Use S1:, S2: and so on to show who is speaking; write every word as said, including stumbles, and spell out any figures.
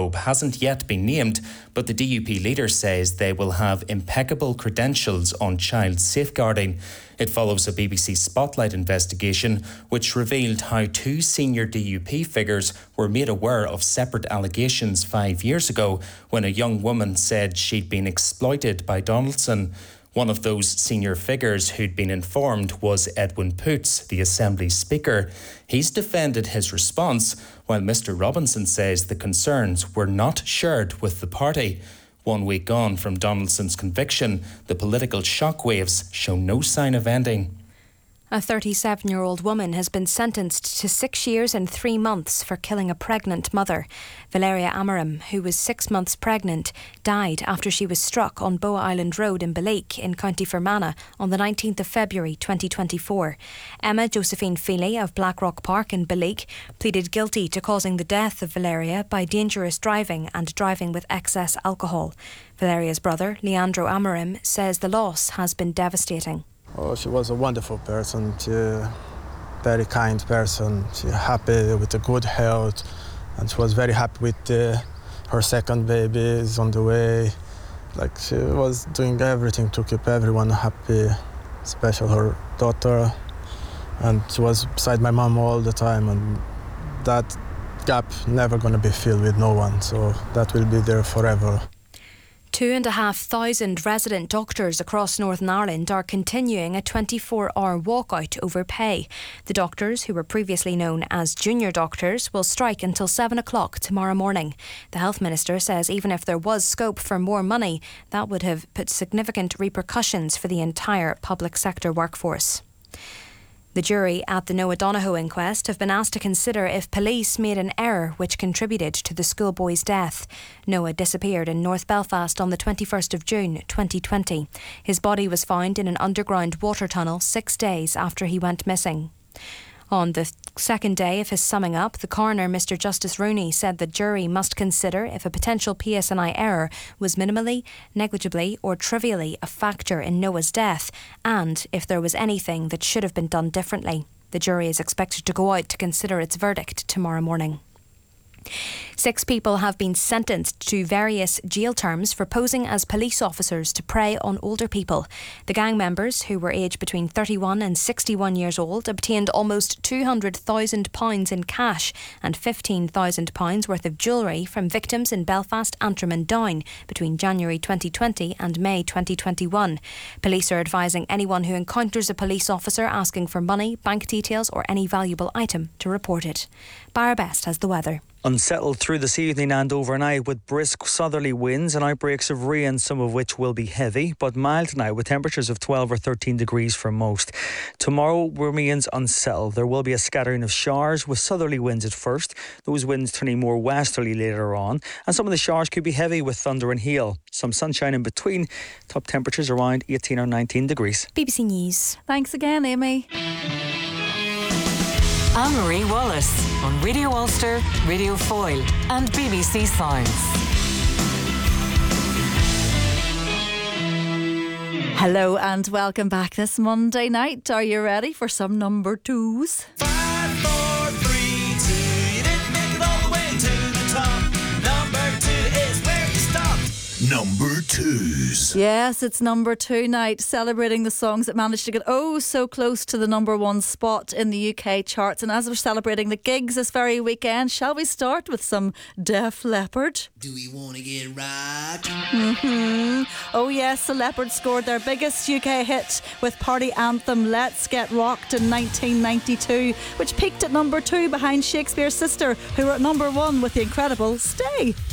S1: wardrobe hasn't yet been named, but the D U P leader says they will have impeccable credentials on child safeguarding. It follows a B B C Spotlight investigation which revealed how two senior D U P figures were made aware of separate allegations five years ago when a young woman said she'd been exploited by Donaldson. One of those senior figures who'd been informed was Edwin Poots, the Assembly Speaker. He's defended his response, while Mister Robinson says the concerns were not shared with the party. One week on from Donaldson's conviction, the political shockwaves show no sign of ending.
S2: A thirty-seven-year-old woman has been sentenced to six years and three months for killing a pregnant mother. Valeria Amarim, who was six months pregnant, died after she was struck on Boa Island Road in Beleek in County Fermanagh on the nineteenth of February twenty twenty-four. Emma Josephine Feely of Blackrock Park in Beleek pleaded guilty to causing the death of Valeria by dangerous driving and driving with excess alcohol. Valeria's brother, Leandro Amarim, says the loss has been devastating.
S3: Oh, she was a wonderful person. She very kind person. She happy with a good health, and she was very happy with uh, her second baby is on the way. Like she was doing everything to keep everyone happy, especially her daughter. And she was beside my mom all the time, and that gap never gonna be filled with no one. So that will be there forever.
S2: Two and a half thousand resident doctors across Northern Ireland are continuing a twenty-four hour walkout over pay. The doctors, who were previously known as junior doctors, will strike until seven o'clock tomorrow morning. The Health Minister says even if there was scope for more money, that would have put significant repercussions for the entire public sector workforce. The jury at the Noah Donohoe inquest have been asked to consider if police made an error which contributed to the schoolboy's death. Noah disappeared in North Belfast on the twenty-first of June twenty twenty. His body was found in an underground water tunnel six days after he went missing. On the second day of his summing up, the coroner, Mister Justice Rooney, said the jury must consider if a potential P S N I error was minimally, negligibly or trivially a factor in Noah's death, and if there was anything that should have been done differently. The jury is expected to go out to consider its verdict tomorrow morning. Six people have been sentenced to various jail terms for posing as police officers to prey on older people. The gang members, who were aged between thirty-one and sixty-one years old, obtained almost two hundred thousand pounds in cash and fifteen thousand pounds worth of jewellery from victims in Belfast, Antrim and Down between January twenty twenty and May twenty twenty-one. Police are advising anyone who encounters a police officer asking for money, bank details or any valuable item to report it. Barra Best has the weather.
S4: Unsettled through this evening and overnight with brisk southerly winds and outbreaks of rain, some of which will be heavy, but mild tonight with temperatures of twelve or thirteen degrees for most. Tomorrow remains unsettled. There will be a scattering of showers with southerly winds at first, those winds turning more westerly later on, and some of the showers could be heavy with thunder and hail. Some sunshine in between. Top temperatures around eighteen or nineteen degrees.
S2: B B C News.
S5: Thanks again, Amy.
S6: Anne-Marie Wallace on Radio Ulster, Radio Foyle and B B C Sounds.
S5: Hello and welcome back this Monday night. Are you ready for some number twos?
S7: Five, four, three, two. You didn't make it all the way to the top. Number two is where you stop. Number twos.
S5: Yes, it's number two night, celebrating the songs that managed to get oh so close to the number one spot in the U K charts. And as we're celebrating the gigs this very weekend, shall we start with some Def Leppard?
S7: Do we want to get right?
S5: Mm-hmm. Oh yes, the Leppard scored their biggest U K hit with party anthem Let's Get Rocked in nineteen ninety-two, which peaked at number two behind Shakespeare's Sister, who were at number one with the incredible Stay.